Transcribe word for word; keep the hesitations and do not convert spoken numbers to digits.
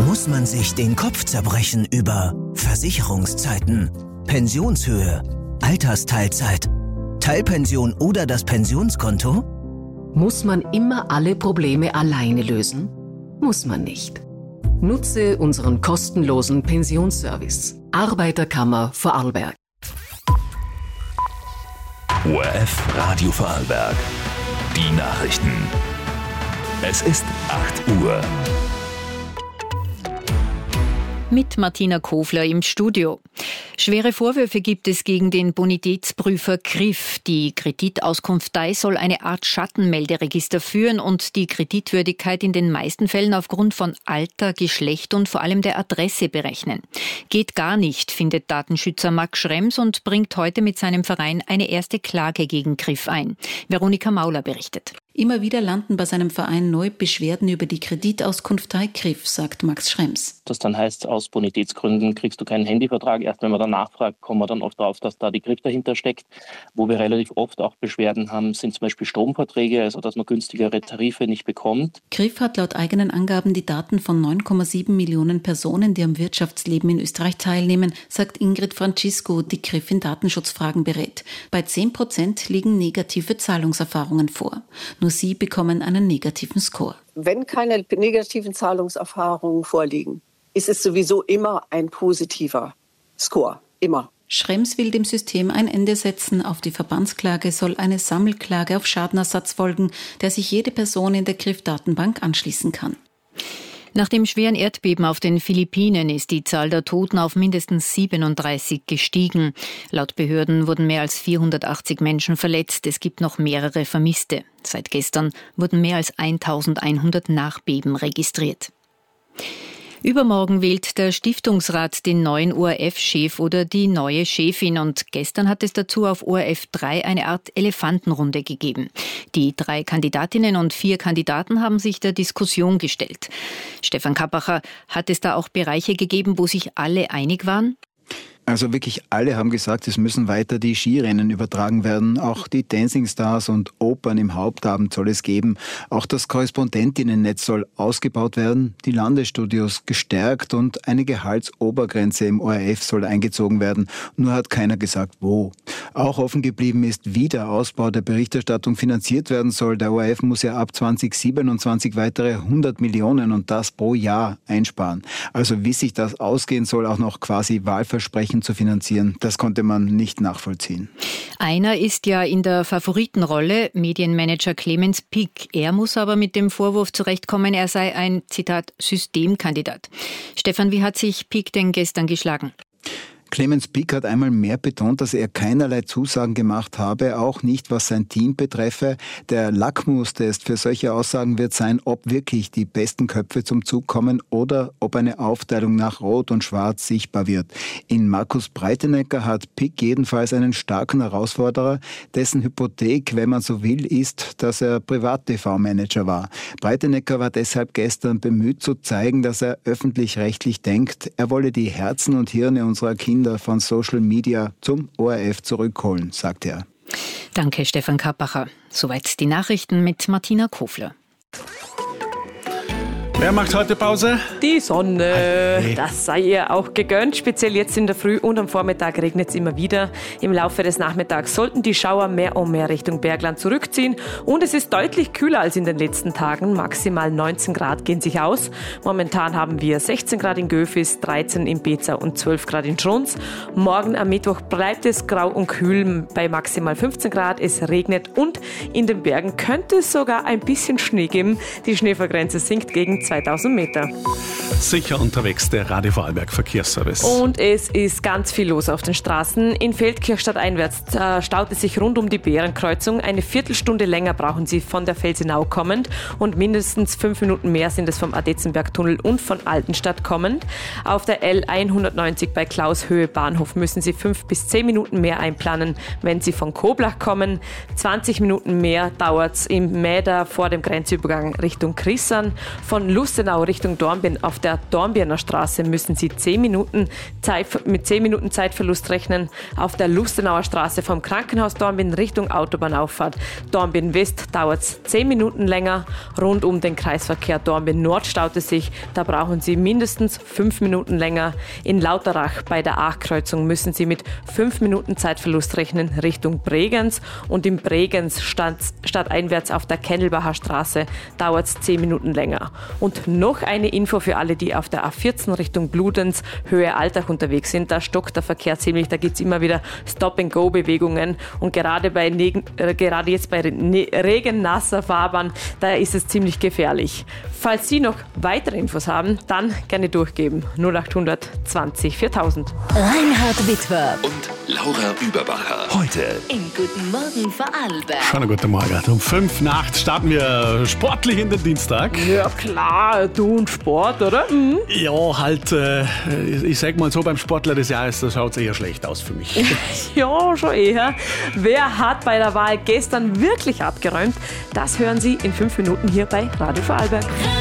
Muss man sich den Kopf zerbrechen über Versicherungszeiten, Pensionshöhe, Altersteilzeit, Teilpension oder das Pensionskonto? Muss man immer alle Probleme alleine lösen? Muss man nicht. Nutze unseren kostenlosen Pensionsservice. Arbeiterkammer Vorarlberg. O R F Radio Vorarlberg. Die Nachrichten. Es ist acht Uhr. Mit Martina Kofler im Studio. Schwere Vorwürfe gibt es gegen den Bonitätsprüfer K R I F. Die Kreditauskunftei soll eine Art Schattenmelderegister führen und die Kreditwürdigkeit in den meisten Fällen aufgrund von Alter, Geschlecht und vor allem der Adresse berechnen. Geht gar nicht, findet Datenschützer Max Schrems und bringt heute mit seinem Verein eine erste Klage gegen K R I F ein. Veronika Mauler berichtet. Immer wieder landen bei seinem Verein neu Beschwerden über die Kreditauskunftei K R I F, sagt Max Schrems. Das dann heißt, aus Bonitätsgründen kriegst du keinen Handyvertrag. Erst wenn man dann nachfragt, kommen wir dann oft drauf, dass da die K R I F dahinter steckt. Wo wir relativ oft auch Beschwerden haben, sind zum Beispiel Stromverträge, also dass man günstigere Tarife nicht bekommt. K R I F hat laut eigenen Angaben die Daten von neun Komma sieben Millionen Personen, die am Wirtschaftsleben in Österreich teilnehmen, sagt Ingrid Francisco, die K R I F in Datenschutzfragen berät. Bei zehn Prozent liegen negative Zahlungserfahrungen vor. Nur sie bekommen einen negativen Score. Wenn keine negativen Zahlungserfahrungen vorliegen, ist es sowieso immer ein positiver Score. Immer. Schrems will dem System ein Ende setzen. Auf die Verbandsklage soll eine Sammelklage auf Schadenersatz folgen, der sich jede Person in der K R I F-Datenbank anschließen kann. Nach dem schweren Erdbeben auf den Philippinen ist die Zahl der Toten auf mindestens siebenunddreißig gestiegen. Laut Behörden wurden mehr als vierhundertachtzig Menschen verletzt. Es gibt noch mehrere Vermisste. Seit gestern wurden mehr als eintausendeinhundert Nachbeben registriert. Übermorgen wählt der Stiftungsrat den neuen O R F-Chef oder die neue Chefin und gestern hat es dazu auf O R F drei eine Art Elefantenrunde gegeben. Die drei Kandidatinnen und vier Kandidaten haben sich der Diskussion gestellt. Stefan Kappacher, hat es da auch Bereiche gegeben, wo sich alle einig waren? Also wirklich alle haben gesagt, es müssen weiter die Skirennen übertragen werden. Auch die Dancing Stars und Opern im Hauptabend soll es geben. Auch das Korrespondentinnennetz soll ausgebaut werden, die Landesstudios gestärkt und eine Gehaltsobergrenze im O R F soll eingezogen werden. Nur hat keiner gesagt, wo. Auch offen geblieben ist, wie der Ausbau der Berichterstattung finanziert werden soll. Der O R F muss ja ab zwanzig siebenundzwanzig weitere hundert Millionen und das pro Jahr einsparen. Also wie sich das ausgehen soll, auch noch quasi Wahlversprechen zu finanzieren, das konnte man nicht nachvollziehen. Einer ist ja in der Favoritenrolle, Medienmanager Clemens Pick. Er muss aber mit dem Vorwurf zurechtkommen, er sei ein, Zitat, Systemkandidat. Stefan, wie hat sich Pick denn gestern geschlagen? Clemens Pick hat einmal mehr betont, dass er keinerlei Zusagen gemacht habe, auch nicht was sein Team betreffe. Der Lackmustest für solche Aussagen wird sein, ob wirklich die besten Köpfe zum Zug kommen oder ob eine Aufteilung nach Rot und Schwarz sichtbar wird. In Markus Breitenecker hat Pick jedenfalls einen starken Herausforderer, dessen Hypothek, wenn man so will, ist, dass er Privat-T V-Manager war. Breitenecker war deshalb gestern bemüht zu zeigen, dass er öffentlich-rechtlich denkt. Er wolle die Herzen und Hirne unserer Kinder von Social Media zum O R F zurückholen, sagt er. Danke, Stefan Kappacher. Soweit die Nachrichten mit Martina Kofler. Wer macht heute Pause? Die Sonne. Hey. Das sei ihr auch gegönnt. Speziell jetzt in der Früh und am Vormittag regnet es immer wieder. Im Laufe des Nachmittags sollten die Schauer mehr und mehr Richtung Bergland zurückziehen. Und es ist deutlich kühler als in den letzten Tagen. Maximal neunzehn Grad gehen sich aus. Momentan haben wir sechzehn Grad in Göfis, dreizehn in Beza und zwölf Grad in Schruns. Morgen am Mittwoch bleibt es grau und kühl bei maximal fünfzehn Grad. Es regnet und in den Bergen könnte es sogar ein bisschen Schnee geben. Die Schneefallgrenze sinkt gegen zweitausend Meter. Sicher unterwegs, der Radio Vorarlberg Verkehrsservice. Und es ist ganz viel los auf den Straßen. In Feldkirch stadteinwärts äh, staut es sich rund um die Bärenkreuzung. Eine Viertelstunde länger brauchen Sie von der Felsenau kommend und mindestens fünf Minuten mehr sind es vom Adetzenbergtunnel und von Altenstadt kommend. Auf der L hundertneunzig bei Klaushöhe Bahnhof müssen Sie fünf bis zehn Minuten mehr einplanen, wenn Sie von Koblach kommen. zwanzig Minuten mehr dauert es im Mäder vor dem Grenzübergang Richtung Krissern. Von Lustenau Richtung Dornbirn auf der Dornbirner Straße müssen Sie zehn Minuten Zeit, mit zehn Minuten Zeitverlust rechnen. Auf der Lustenauer Straße vom Krankenhaus Dornbirn Richtung Autobahnauffahrt Dornbirn West dauert es zehn Minuten länger. Rund um den Kreisverkehr Dornbirn Nord staut es sich. Da brauchen Sie mindestens fünf Minuten länger. In Lauterach bei der Aachkreuzung müssen Sie mit fünf Minuten Zeitverlust rechnen Richtung Bregenz. Und in Bregenz statt, stadteinwärts auf der Kennelbacher Straße dauert es zehn Minuten länger. Und noch eine Info für alle, die auf der A vierzehn Richtung Bludenz, Höhe Altach unterwegs sind. Da stockt der Verkehr ziemlich, da gibt es immer wieder Stop-and-Go-Bewegungen. Und gerade, bei Negen, äh, gerade jetzt bei ne- regennasser Fahrbahn, da ist es ziemlich gefährlich. Falls Sie noch weitere Infos haben, dann gerne durchgeben. null acht hundert zwanzig viertausend. Reinhard Witwer Und Laura Überbacher. Heute im Guten Morgen Vorarlberg. Schon einen guten Morgen. Um fünf Nacht starten wir sportlich in den Dienstag. Ja klar, du und Sport, oder? Mhm. Ja, halt, äh, ich sag mal so, beim Sportler des Jahres, da schaut es eher schlecht aus für mich. Ja, schon eher. Wer hat bei der Wahl gestern wirklich abgeräumt? Das hören Sie in fünf Minuten hier bei Radio Vorarlberg.